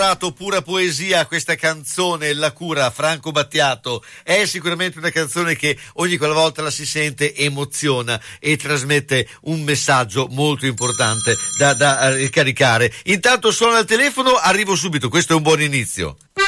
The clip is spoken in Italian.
Pura poesia, questa canzone La cura, Franco Battiato, è sicuramente una canzone che ogni quella volta la si sente emoziona e trasmette un messaggio molto importante da ricaricare. Intanto suona il telefono, arrivo subito, questo è un buon inizio.